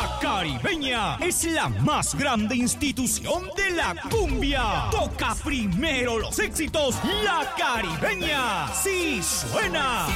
La Caribeña es la más grande institución de la cumbia. Toca primero los éxitos. La Caribeña sí suena.